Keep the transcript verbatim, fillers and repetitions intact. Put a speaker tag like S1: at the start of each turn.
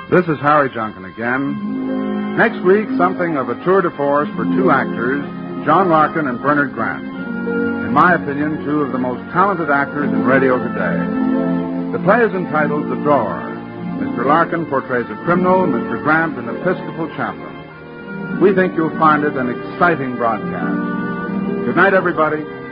S1: This is Harry Junkin again. Next week, something of a tour de force for two actors, John Larkin and Bernard Grant. In my opinion, two of the most talented actors in radio today. The play is entitled The Door. Mister Larkin portrays a criminal, Mister Grant an Episcopal chaplain. We think you'll find it an exciting broadcast. Good night, everybody.